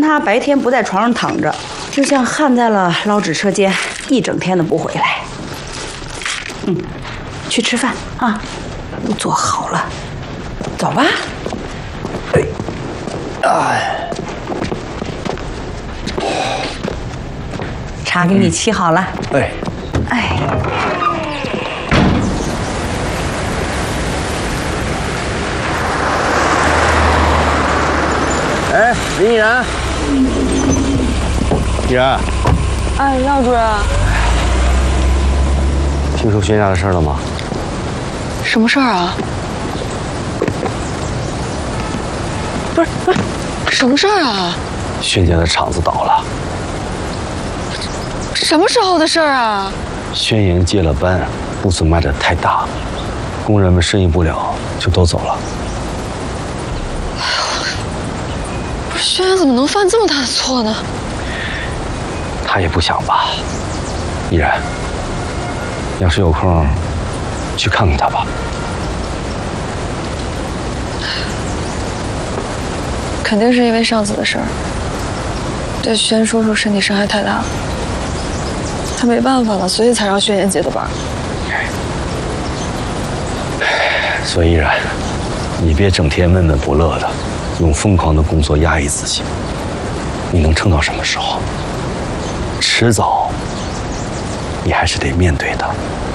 他白天不在床上躺着，就像焊在了捞纸车间，一整天都不回来。去吃饭啊，都做好了，走吧。茶给你沏好了。 林依然，依然， 廖主任， 听说轩家的事了吗？ 什么事儿啊？不是，什么事儿啊？ 轩家的厂子倒了。 什么时候的事儿啊？ 轩营接了班，物资卖得太大，工人们适应不了，就都走了。 轩辕怎么能犯这么大的错呢？ 他也不想吧。依然，要是有空，去看看他吧。 肯定是因为上次的事儿，对轩叔叔身体伤害太大了，他没办法了，所以才让轩辕接的班。 所以依然，你别整天闷闷不乐的，用疯狂的工作压抑自己。你能撑到什么时候？迟早，你还是得面对它。